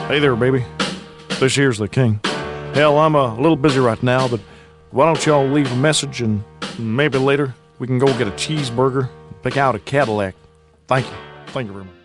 Hey there, baby. This here's the king. Hell, I'm a little busy right now, but why don't y'all leave a message and maybe later we can go get a cheeseburger and pick out a Cadillac. Thank you. Thank you very much.